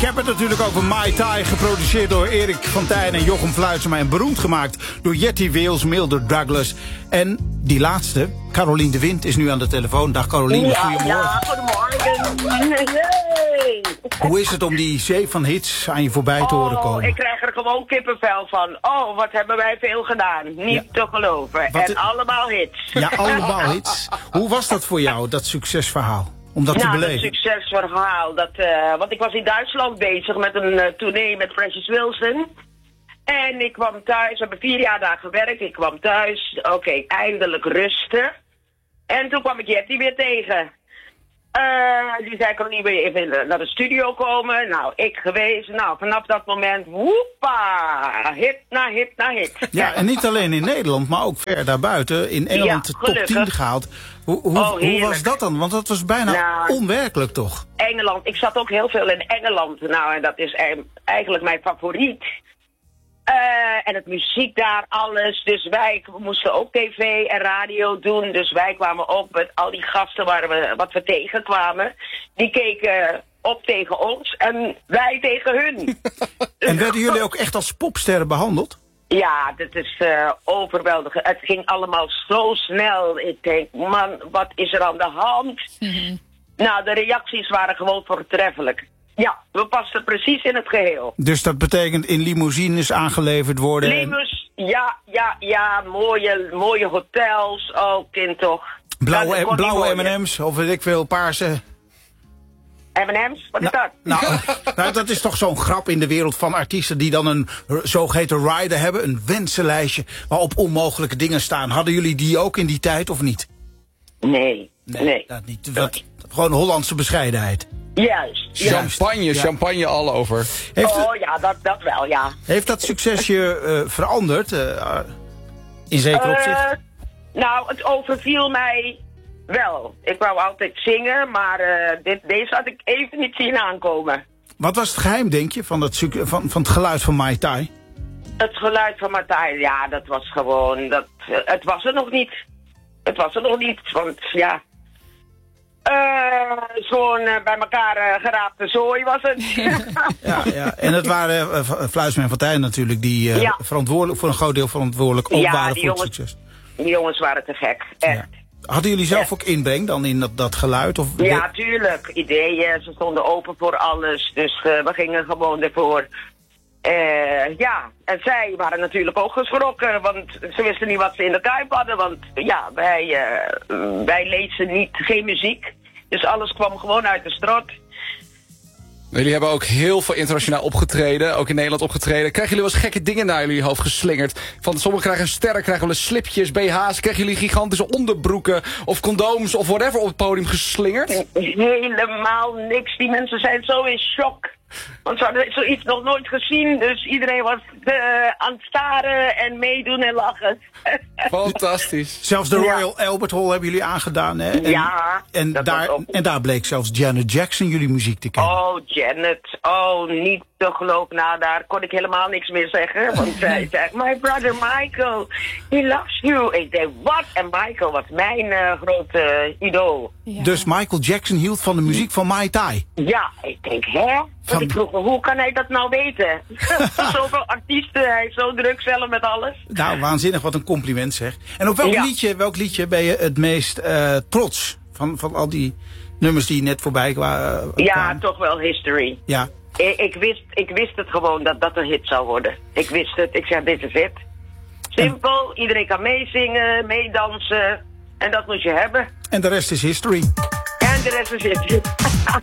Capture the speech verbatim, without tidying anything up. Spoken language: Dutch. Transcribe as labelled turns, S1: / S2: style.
S1: heb het natuurlijk over Mai Tai, geproduceerd door Erik van Tijn en Jochem Fluitsema en beroemd gemaakt door Jetty Wales, Mildred Douglas. En die laatste, Carolien de Wind, is nu aan de telefoon. Dag Carolien,
S2: ja,
S1: goedemorgen.
S2: Ja, goedemorgen. Hey.
S1: Hoe is het om die zee van hits aan je voorbij te horen komen?
S2: Oh, ik krijg er gewoon kippenvel van. Oh, wat hebben wij veel gedaan. Niet ja. te geloven.
S1: Wat
S2: en allemaal hits.
S1: Ja, allemaal hits. Hoe was dat voor jou, dat succesverhaal? Om dat
S2: nou,
S1: te beleven?
S2: Dat succesverhaal. Dat, uh, want ik was in Duitsland bezig met een uh, tournee met Precious Wilson. En ik kwam thuis. We hebben vier jaar daar gewerkt. Ik kwam thuis. Oké, okay, eindelijk rusten. En toen kwam ik Jetty weer tegen. Uh, die zei, kan niet weer even naar de studio komen? Nou, ik geweest. Nou, vanaf dat moment, woepa! Hit na hit na hit.
S1: Ja, en niet alleen in Nederland, maar ook ver daarbuiten. In Engeland
S2: ja,
S1: de top tien gehaald. Hoe, hoe,
S2: oh,
S1: hoe was dat dan? Want dat was bijna nou, onwerkelijk, toch?
S2: Engeland. Ik zat ook heel veel in Engeland. Nou, en dat is eigenlijk mijn favoriet. Uh, en het muziek daar, alles. Dus wij moesten ook tv en radio doen. Dus wij kwamen op met al die gasten waar we, wat we tegenkwamen. Die keken op tegen ons en wij tegen hun.
S1: En werden jullie ook echt als popsterren behandeld?
S2: Ja, dat is uh, overweldigend. Het ging allemaal zo snel. Ik denk, man, wat is er aan de hand? Mm-hmm. Nou, de reacties waren gewoon voortreffelijk. Ja, we pasten precies in het geheel.
S1: Dus dat betekent in limousines aangeleverd worden?
S2: Limous, en... ja, ja, ja, mooie, mooie hotels, oh kind toch.
S1: Blauwe, ja, blauwe M en M's, of weet ik veel, paarse...
S2: M en M's? Wat is
S1: nou,
S2: dat?
S1: Nou, nou, dat is toch zo'n grap in de wereld van artiesten die dan een zogeheten rider hebben, een wensenlijstje waarop onmogelijke dingen staan. Hadden jullie die ook in die tijd of niet?
S2: Nee, nee. nee.
S1: Dat niet. Dat, gewoon Hollandse bescheidenheid.
S2: Juist.
S3: Champagne,
S2: juist.
S3: champagne all over.
S2: Heeft oh het, ja, dat, dat wel, ja.
S1: Heeft dat succes je uh, veranderd? Uh, in zeker
S2: uh,
S1: opzicht?
S2: Nou, het overviel mij wel. Ik wou altijd zingen, maar uh, dit, deze had ik even niet zien aankomen.
S1: Wat was het geheim, denk je, van, dat, van, van het geluid van Mai Tai?
S2: Het geluid van Mai Tai, ja, dat was gewoon... Dat, uh, het was er nog niet. Het was er nog niet, want ja... Uh, Zo'n uh, bij elkaar uh, geraapte zooi was het.
S1: ja, ja, en het waren uh, Fluitsema en Van Tijn natuurlijk die uh, ja. verantwoordelijk voor een groot deel verantwoordelijk ook
S2: ja,
S1: waren voor
S2: jongens,
S1: het succes.
S2: Die jongens waren te gek, echt. Ja.
S1: Hadden jullie zelf
S2: echt.
S1: ook inbreng dan in dat, dat geluid? Of
S2: ja, tuurlijk. Ideeën, ze stonden open voor alles. Dus uh, we gingen gewoon ervoor. Uh, ja, en zij waren natuurlijk ook geschrokken, want ze wisten niet wat ze in de kuip hadden. Want ja, wij, uh, wij lezen niet, geen muziek. Dus alles kwam gewoon uit de strot.
S3: Jullie hebben ook heel veel internationaal opgetreden, ook in Nederland opgetreden. Krijgen jullie wel eens gekke dingen naar jullie hoofd geslingerd? Van sommigen krijgen sterren, krijgen wel eens slipjes, B H's. Krijgen jullie gigantische onderbroeken of condooms of whatever op het podium geslingerd?
S2: Helemaal niks. Die mensen zijn zo in shock. Want ze hadden zoiets nog nooit gezien, dus iedereen was uh, aan het staren en meedoen en lachen.
S3: Fantastisch.
S1: Zelfs de Royal ja. Albert Hall hebben jullie aangedaan, hè? En,
S2: ja.
S1: En daar, en daar bleek zelfs Janet Jackson jullie muziek te kennen.
S2: Oh, Janet. Oh, niet te geloven. Nou, daar kon ik helemaal niks meer zeggen. Want zij zei, my brother Michael, he loves you. Ik denk, wat? En Michael was mijn uh, grote uh, idool.
S1: Ja. Dus Michael Jackson hield van de muziek van Mai Tai?
S2: Ja, ik denk, hè? Want ik vroeg me, hoe kan hij dat nou weten? Zoveel artiesten, hij is zo druk zelf met alles.
S1: Nou, waanzinnig, wat een compliment zeg. En op welk, ja. liedje, welk liedje ben je het meest uh, trots van, van al die nummers die net voorbij kwamen? Uh,
S2: ja,
S1: kwamen?
S2: Toch wel History.
S1: Ja.
S2: Ik, ik, wist, ik wist het gewoon dat dat een hit zou worden. Ik wist het, ik zei, dit is het. Simpel, en... iedereen kan meezingen, meedansen. En dat moet je hebben.
S1: En de rest is history.
S2: En de rest is history.